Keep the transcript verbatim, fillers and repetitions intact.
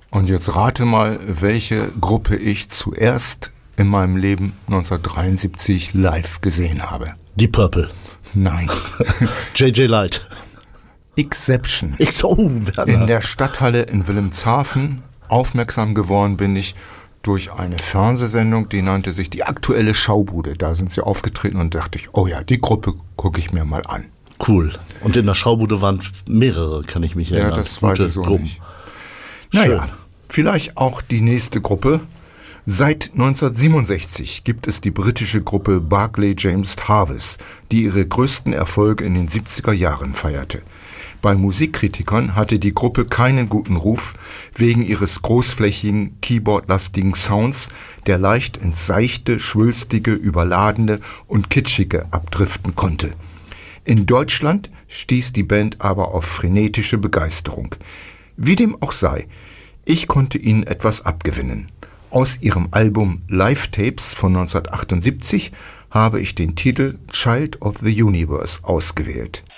Und jetzt rate mal, welche Gruppe ich zuerst in meinem Leben neunzehnhundertdreiundsiebzig live gesehen habe. Deep Purple. Nein. J J Light. Exception. X O, Werner. In der Stadthalle in Wilhelmshaven. Aufmerksam geworden bin ich durch eine Fernsehsendung, die nannte sich Die aktuelle Schaubude. Da sind sie aufgetreten und dachte ich, oh ja, die Gruppe gucke ich mir mal an. Cool. Und in der Schaubude waren mehrere, kann ich mich erinnern. Ja, das weiß ich so Gruppen. nicht. Naja, vielleicht auch die nächste Gruppe. Seit neunzehnhundertsiebenundsechzig gibt es die britische Gruppe Barclay James Harvest, die ihre größten Erfolge in den siebziger Jahren feierte. Bei Musikkritikern hatte die Gruppe keinen guten Ruf wegen ihres großflächigen, keyboardlastigen Sounds, der leicht ins Seichte, Schwülstige, Überladene und Kitschige abdriften konnte. In Deutschland stieß die Band aber auf frenetische Begeisterung. Wie dem auch sei, ich konnte ihnen etwas abgewinnen. Aus ihrem Album Live-Tapes von neunzehnhundertachtundsiebzig habe ich den Titel Child of the Universe ausgewählt.